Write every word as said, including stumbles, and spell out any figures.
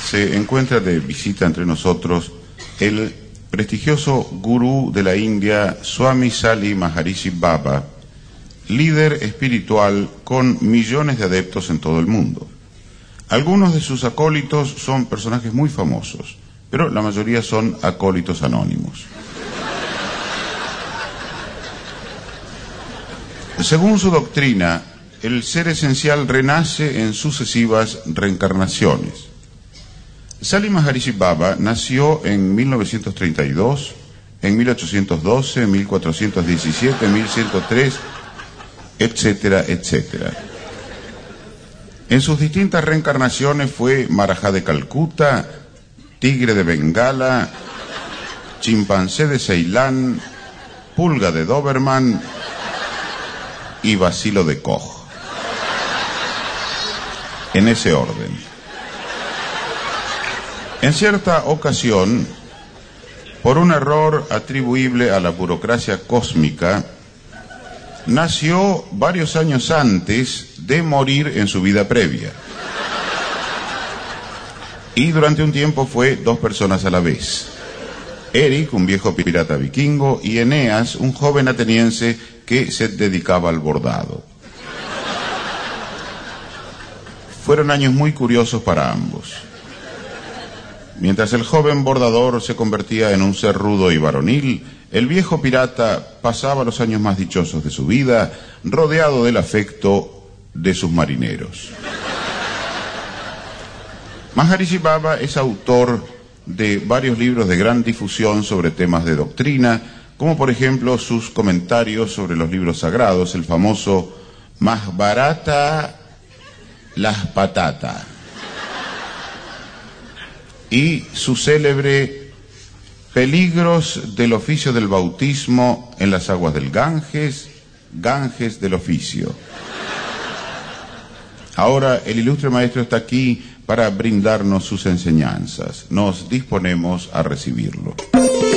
se encuentra de visita entre nosotros el prestigioso gurú de la India, Swami Sali Maharishi Baba, líder espiritual con millones de adeptos en todo el mundo. Algunos de sus acólitos son personajes muy famosos, pero la mayoría son acólitos anónimos. Según su doctrina, el ser esencial renace en sucesivas reencarnaciones. Sali Maharishi Baba nació en mil novecientos treinta y dos, en mil ochocientos doce, mil cuatrocientos diecisiete, mil ciento tres, etcétera, etcétera. En sus distintas reencarnaciones fue Marajá de Calcuta, tigre de Bengala, chimpancé de Ceilán, pulga de Doberman y bacilo de Koch. En ese orden. En cierta ocasión, por un error atribuible a la burocracia cósmica, nació varios años antes de morir en su vida previa. Y durante un tiempo fue dos personas a la vez. Eric, un viejo pirata vikingo, y Eneas, un joven ateniense que se dedicaba al bordado. Fueron años muy curiosos para ambos. Mientras el joven bordador se convertía en un ser rudo y varonil, el viejo pirata pasaba los años más dichosos de su vida, rodeado del afecto de sus marineros. Maharishi Baba es autor de varios libros de gran difusión sobre temas de doctrina, como por ejemplo sus comentarios sobre los libros sagrados, el famoso Mahbharata las Patata, y su célebre Peligros del oficio del bautismo en las aguas del Ganges, Ganges del oficio. Ahora el ilustre maestro está aquí para brindarnos sus enseñanzas. Nos disponemos a recibirlo.